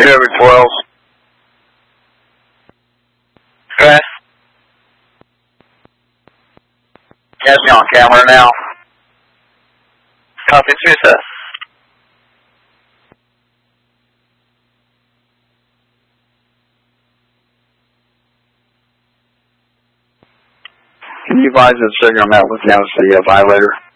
Discovery 12. Okay. Got you on camera now. Copy, success. Can you advise the signal met with the violator?